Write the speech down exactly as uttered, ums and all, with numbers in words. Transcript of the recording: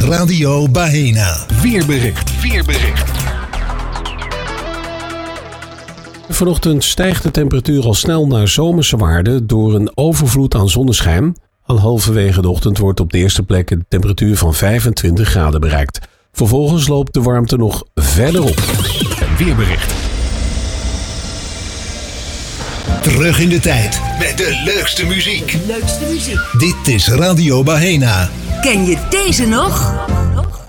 Radio Baena. Weerbericht. Weerbericht. Vanochtend stijgt de temperatuur al snel naar zomerse waarden door een overvloed aan zonneschijn. Al halverwege de ochtend wordt op de eerste plek een temperatuur van vijfentwintig graden bereikt. Vervolgens loopt de warmte nog verder op. Weerbericht. Terug in de tijd met de leukste muziek. Leukste muziek. Dit is Radio Baena. Ken je deze nog?